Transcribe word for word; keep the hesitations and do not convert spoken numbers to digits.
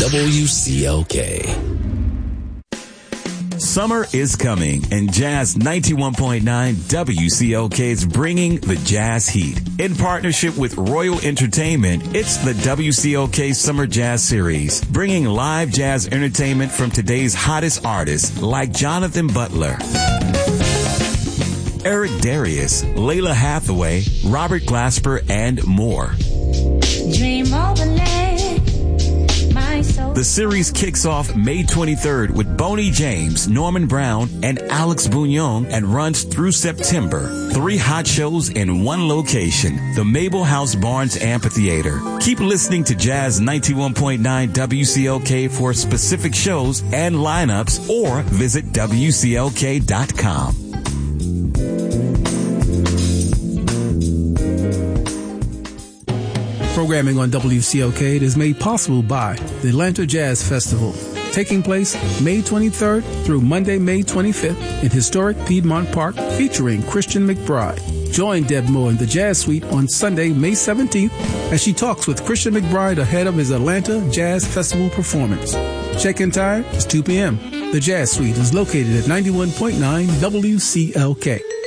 W C L K. Summer is coming, and Jazz ninety-one point nine W C L K is bringing the Jazz Heat. In partnership with Royal Entertainment, it's the W C L K Summer Jazz Series, bringing live jazz entertainment from today's hottest artists like Jonathan Butler, Eric Darius, Layla Hathaway, Robert Glasper, and more. Dream overlay, my soul. The series kicks off May twenty-third with Boney James, Norman Brown, and Alex Bouillon and runs through September. Three hot shows in one location, the Mabel House Barnes Amphitheater. Keep listening to Jazz ninety-one point nine W C L K for specific shows and lineups, or visit W C L K dot com. Programming on W C L K is made possible by the Atlanta Jazz Festival, taking place May twenty-third through Monday, May twenty-fifth in historic Piedmont Park, featuring Christian McBride. Join Deb Moore in the Jazz Suite on Sunday, May seventeenth, as she talks with Christian McBride ahead of his Atlanta Jazz Festival performance. Check-in time is two p.m. The Jazz Suite is located at ninety-one point nine W C L K.